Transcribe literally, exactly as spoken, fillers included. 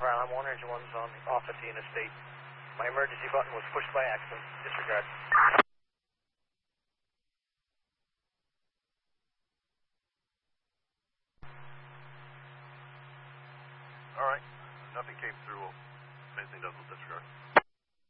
I'm one engine one's on off at the interstate. My emergency button was pushed by accident. Disregard. All right. Nothing came through. If anything does, we'll disregard.